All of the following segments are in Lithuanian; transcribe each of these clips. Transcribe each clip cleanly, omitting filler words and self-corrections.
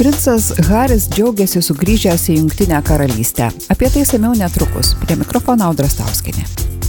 Princas Haris džiaugiasi sugrįžęs į Jungtinę karalystę. Apie tai išsamiau netrukus. Prie mikrofono Audra Stauskienė.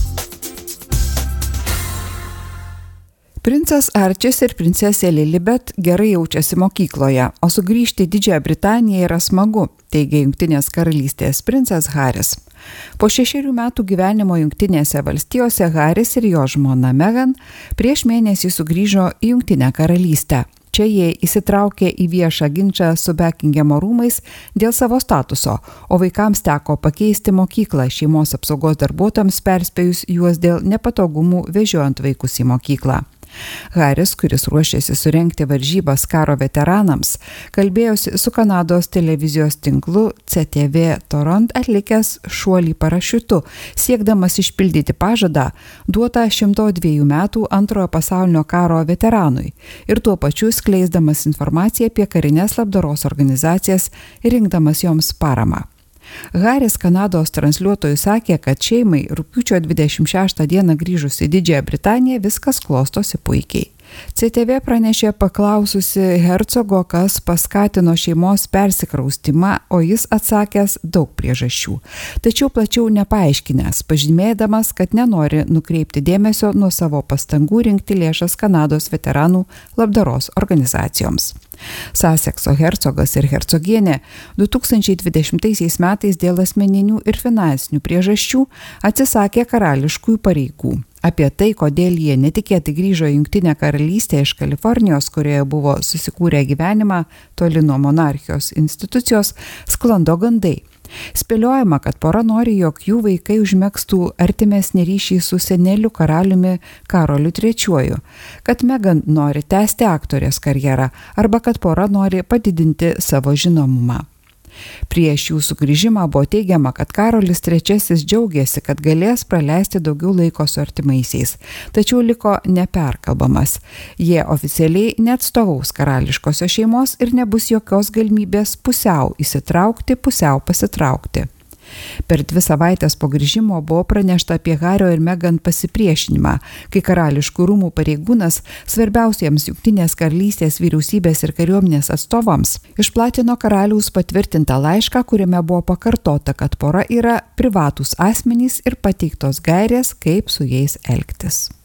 Princas Arčis ir princesė Lilibet gerai jaučiasi mokykloje, o sugrįžti į Didžiąją Britaniją yra smagu, teigia Jungtinės karalystės princas Haris. Po 6 metų gyvenimo Jungtinėse valstijose Haris ir jo žmona Meghan prieš mėnesį sugrįžo į Jungtinę karalystę. Čia jie įsitraukė į viešą ginčą su Buckingamo rūmais dėl savo statuso, o vaikams teko pakeisti mokyklą šeimos apsaugos darbuotojams perspėjus juos dėl nepatogumų vežiojant vaikus į mokyklą. Haris, kuris ruošėsi surengti varžybas karo veteranams, kalbėjosi su Kanados televizijos tinklu CTV Toront atlikęs šuolį parašiutu, siekdamas išpildyti pažadą duotą 102 metų Antrojo pasaulinio karo veteranui ir tuo pačiu skleisdamas informaciją apie karinės labdaros organizacijas ir rinkdamas joms paramą. Haris Kanados transliuotojui sakė, kad šeimai rugpjūčio 26 dieną grįžus į Didžiąją Britaniją viskas klostosi puikiai. CTV pranešė paklaususi hercogo, kas paskatino šeimos persikraustymą, o jis atsakęs daug priežasčių. Tačiau plačiau nepaaiškinęs, pažymėdamas, kad nenori nukreipti dėmesio nuo savo pastangų rinkti lėšas Kanados veteranų labdaros organizacijoms. Sasekso hercogas ir hercogienė 2020 metais dėl asmeninių ir finansinių priežasčių atsisakė karališkųjų pareigų. Apie tai, kodėl jie netikėtai grįžo į Jungtinę karalystę iš Kalifornijos, kurioje buvo susikūrę gyvenimą toli nuo monarchijos institucijos, sklando gandai. Spėliojama, kad pora nori, jog jų vaikai užmegztų artimesnį ryšį su seneliu karaliumi Karoliu III, kad Meghan nori tęsti aktorės karjerą arba kad pora nori padidinti savo žinomumą. Prieš jų sugrįžimą buvo teigiama, kad Karolis III džiaugiasi, kad galės praleisti daugiau laiko su artimaisiais, tačiau liko neperkalbamas. Jie oficialiai neatstovaus karališkosios šeimos ir nebus jokios galimybės pusiau įsitraukti, pusiau pasitraukti. Per 2 savaitės po grįžimo buvo pranešta apie Hario ir Meghan pasipriešinimą, kai karališkų rūmų pareigūnas svarbiausiems Jungtinės karalystės vyriausybės ir kariuomenės atstovams išplatino karaliaus patvirtintą laišką, kuriame buvo pakartota, kad pora yra privatūs asmenys ir pateiktos gairės, kaip su jais elgtis.